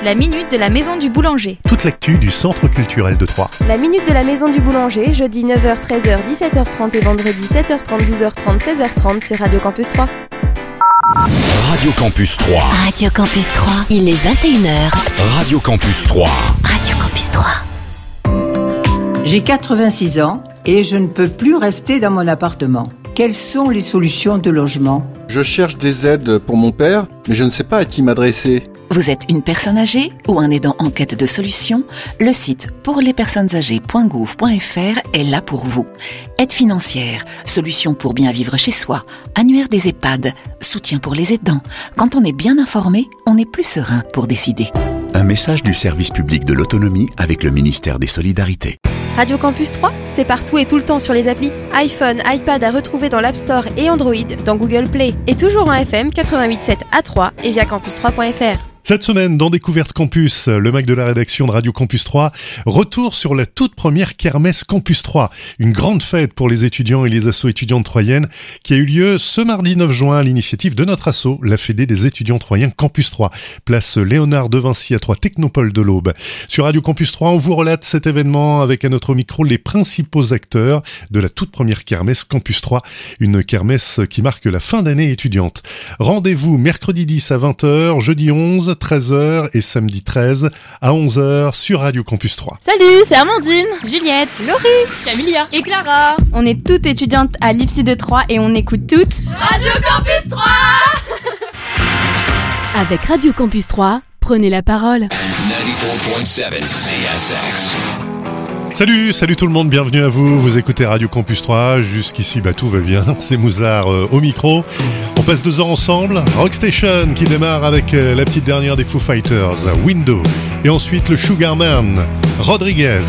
la minute de la Maison du Boulanger. Toute l'actu du Centre culturel de Troyes. La minute de la Maison du Boulanger, jeudi 9h, 13h, 17h30 et vendredi 7h30, 12h30, 16h30 sur Radio Campus 3. Radio Campus 3. Radio Campus 3, il est 21h. Radio Campus 3. Radio Campus 3. J'ai 86 ans et je ne peux plus rester dans mon appartement. Quelles sont les solutions de logement ? Je cherche des aides pour mon père, mais je ne sais pas à qui m'adresser. Vous êtes une personne âgée ou un aidant en quête de solutions ? Le site pourlespersonnesâgées.gouv.fr est là pour vous. Aide financière, solutions pour bien vivre chez soi, annuaire des EHPAD, soutien pour les aidants. Quand on est bien informé, on est plus serein pour décider. Un message du service public de l'autonomie avec le ministère des Solidarités. Radio Campus 3, c'est partout et tout le temps sur les applis. iPhone, iPad à retrouver dans l'App Store et Android, dans Google Play. Et toujours en FM 88.7 à 3 et via campus3.fr. Cette semaine, dans Découverte Campus, le Mac de la rédaction de Radio Campus 3, retour sur la toute première Kermesse Campus 3, une grande fête pour les étudiants et les assos étudiantes troyennes qui a eu lieu ce mardi 9 juin à l'initiative de notre asso, la Fédé des étudiants troyens Campus 3, place Léonard de Vinci à Troyes Technopole de l'Aube. Sur Radio Campus 3, on vous relate cet événement avec à notre micro les principaux acteurs de la toute première Kermesse Campus 3, une kermesse qui marque la fin d'année étudiante. Rendez-vous mercredi 10 à 20h, jeudi 11, 13h et samedi 13 à 11h sur Radio Campus 3. Salut, c'est Amandine, Juliette, Laurie, Camilla et Clara. On est toutes étudiantes à l'IFSI de Troyes et on écoute toutes Radio Campus 3. Avec Radio Campus 3, prenez la parole. 94.7 CSX. Salut tout le monde, bienvenue à vous. Vous écoutez Radio Campus 3. Jusqu'ici, tout va bien. C'est Mouzard au micro. On passe 2 heures ensemble. Rockstation qui démarre avec la petite dernière des Foo Fighters, Window. Et ensuite le Sugarman, Rodriguez.